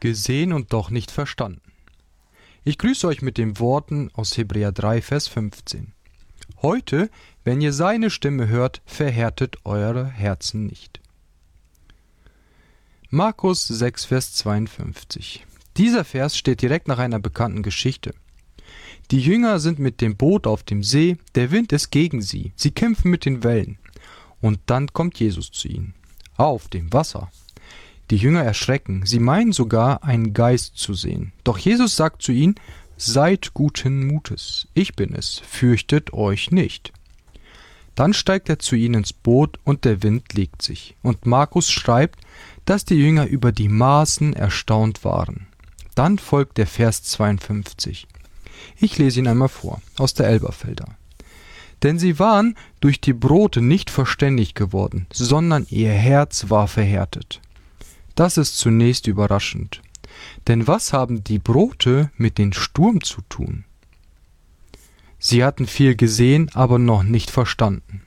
Gesehen und doch nicht verstanden. Ich grüße euch mit den Worten aus Hebräer 3, Vers 15. Heute, wenn ihr seine Stimme hört, verhärtet eure Herzen nicht. Markus 6, Vers 52. Dieser Vers steht direkt nach einer bekannten Geschichte. Die Jünger sind mit dem Boot auf dem See, der Wind ist gegen sie, sie kämpfen mit den Wellen. Und dann kommt Jesus zu ihnen, auf dem Wasser. Die Jünger erschrecken, sie meinen sogar, einen Geist zu sehen. Doch Jesus sagt zu ihnen, seid guten Mutes, ich bin es, fürchtet euch nicht. Dann steigt er zu ihnen ins Boot und der Wind legt sich. Und Markus schreibt, dass die Jünger über die Maßen erstaunt waren. Dann folgt der Vers 52. Ich lese ihn einmal vor, aus der Elberfelder. Denn sie waren durch die Brote nicht verständig geworden, sondern ihr Herz war verhärtet. Das ist zunächst überraschend. Denn was haben die Brote mit dem Sturm zu tun? Sie hatten viel gesehen, aber noch nicht verstanden.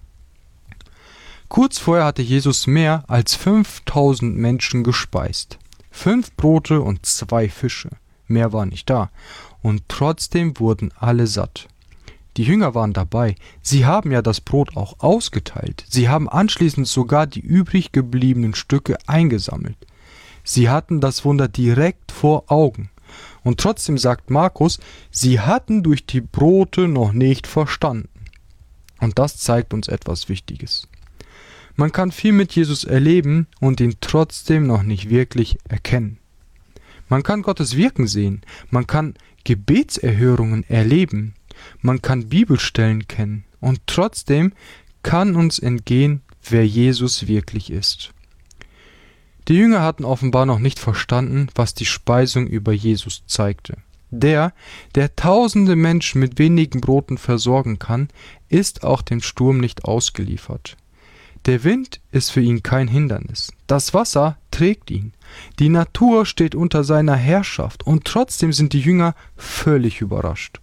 Kurz vorher hatte Jesus mehr als 5000 Menschen gespeist. 5 Brote und 2 Fische. Mehr war nicht da. Und trotzdem wurden alle satt. Die Jünger waren dabei. Sie haben ja das Brot auch ausgeteilt. Sie haben anschließend sogar die übrig gebliebenen Stücke eingesammelt. Sie hatten das Wunder direkt vor Augen. Und trotzdem sagt Markus, sie hatten durch die Brote noch nicht verstanden. Und das zeigt uns etwas Wichtiges. Man kann viel mit Jesus erleben und ihn trotzdem noch nicht wirklich erkennen. Man kann Gottes Wirken sehen, man kann Gebetserhörungen erleben, man kann Bibelstellen kennen und trotzdem kann uns entgehen, wer Jesus wirklich ist. Die Jünger hatten offenbar noch nicht verstanden, was die Speisung über Jesus zeigte. Der tausende Menschen mit wenigen Broten versorgen kann, ist auch dem Sturm nicht ausgeliefert. Der Wind ist für ihn kein Hindernis. Das Wasser trägt ihn. Die Natur steht unter seiner Herrschaft und trotzdem sind die Jünger völlig überrascht.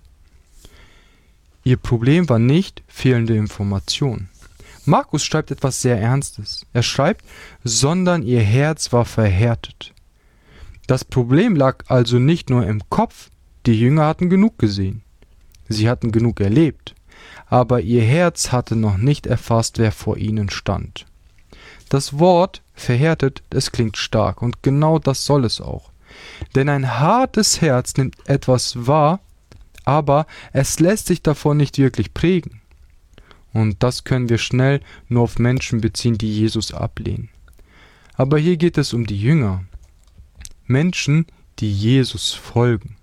Ihr Problem war nicht fehlende Information. Markus schreibt etwas sehr Ernstes. Er schreibt, sondern ihr Herz war verhärtet. Das Problem lag also nicht nur im Kopf, die Jünger hatten genug gesehen. Sie hatten genug erlebt, aber ihr Herz hatte noch nicht erfasst, wer vor ihnen stand. Das Wort verhärtet, es klingt stark und genau das soll es auch. Denn ein hartes Herz nimmt etwas wahr, aber es lässt sich davon nicht wirklich prägen. Und das können wir schnell nur auf Menschen beziehen, die Jesus ablehnen. Aber hier geht es um die Jünger. Menschen, die Jesus folgen.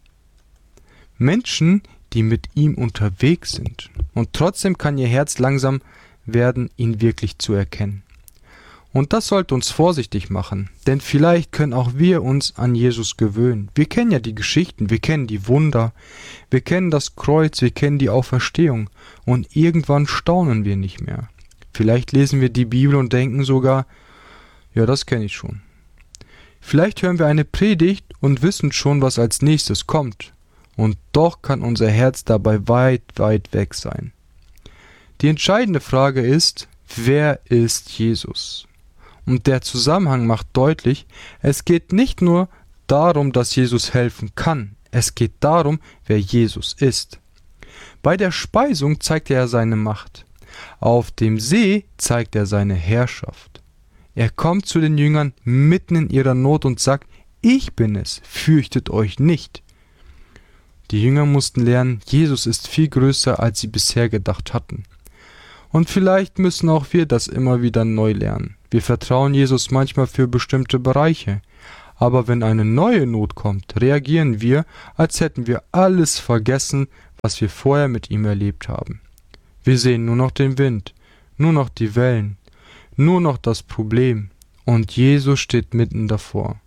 Menschen, die mit ihm unterwegs sind. Und trotzdem kann ihr Herz langsam werden, ihn wirklich zu erkennen. Und das sollte uns vorsichtig machen, denn vielleicht können auch wir uns an Jesus gewöhnen. Wir kennen ja die Geschichten, wir kennen die Wunder, wir kennen das Kreuz, wir kennen die Auferstehung und irgendwann staunen wir nicht mehr. Vielleicht lesen wir die Bibel und denken sogar, ja, das kenne ich schon. Vielleicht hören wir eine Predigt und wissen schon, was als nächstes kommt. Und doch kann unser Herz dabei weit, weit weg sein. Die entscheidende Frage ist, wer ist Jesus? Und der Zusammenhang macht deutlich, es geht nicht nur darum, dass Jesus helfen kann, es geht darum, wer Jesus ist. Bei der Speisung zeigt er seine Macht. Auf dem See zeigt er seine Herrschaft. Er kommt zu den Jüngern mitten in ihrer Not und sagt, ich bin es, fürchtet euch nicht. Die Jünger mussten lernen, Jesus ist viel größer, als sie bisher gedacht hatten. Und vielleicht müssen auch wir das immer wieder neu lernen. Wir vertrauen Jesus manchmal für bestimmte Bereiche. Aber wenn eine neue Not kommt, reagieren wir, als hätten wir alles vergessen, was wir vorher mit ihm erlebt haben. Wir sehen nur noch den Wind, nur noch die Wellen, nur noch das Problem. Und Jesus steht mitten davor.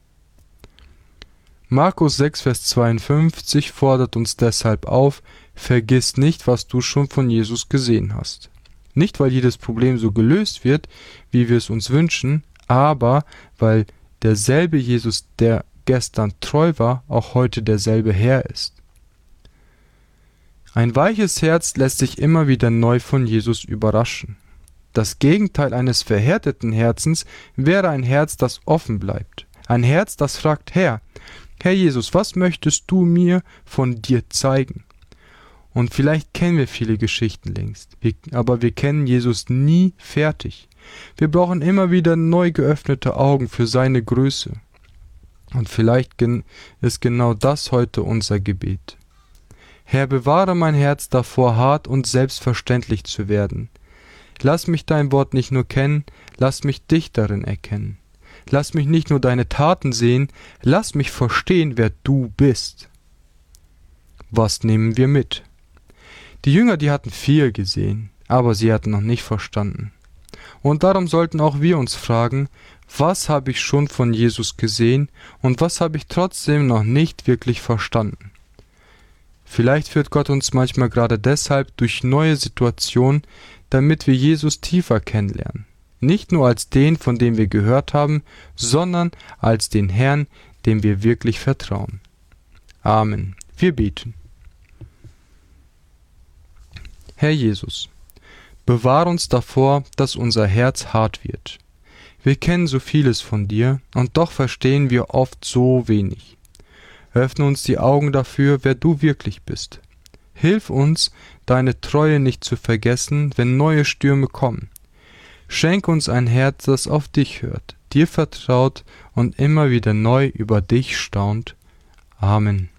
Markus 6, Vers 52 fordert uns deshalb auf, vergiss nicht, was du schon von Jesus gesehen hast. Nicht, weil jedes Problem so gelöst wird, wie wir es uns wünschen, aber weil derselbe Jesus, der gestern treu war, auch heute derselbe Herr ist. Ein weiches Herz lässt sich immer wieder neu von Jesus überraschen. Das Gegenteil eines verhärteten Herzens wäre ein Herz, das offen bleibt. Ein Herz, das fragt, Herr Jesus, was möchtest du mir von dir zeigen? Und vielleicht kennen wir viele Geschichten längst, aber wir kennen Jesus nie fertig. Wir brauchen immer wieder neu geöffnete Augen für seine Größe. Und vielleicht ist genau das heute unser Gebet. Herr, bewahre mein Herz davor, hart und selbstverständlich zu werden. Lass mich dein Wort nicht nur kennen, lass mich dich darin erkennen. Lass mich nicht nur deine Taten sehen, lass mich verstehen, wer du bist. Was nehmen wir mit? Die Jünger, die hatten viel gesehen, aber sie hatten noch nicht verstanden. Und darum sollten auch wir uns fragen, was habe ich schon von Jesus gesehen und was habe ich trotzdem noch nicht wirklich verstanden? Vielleicht führt Gott uns manchmal gerade deshalb durch neue Situationen, damit wir Jesus tiefer kennenlernen. Nicht nur als den, von dem wir gehört haben, sondern als den Herrn, dem wir wirklich vertrauen. Amen. Wir beten. Herr Jesus, bewahr uns davor, dass unser Herz hart wird. Wir kennen so vieles von dir, und doch verstehen wir oft so wenig. Öffne uns die Augen dafür, wer du wirklich bist. Hilf uns, deine Treue nicht zu vergessen, wenn neue Stürme kommen. Schenk uns ein Herz, das auf dich hört, dir vertraut und immer wieder neu über dich staunt. Amen.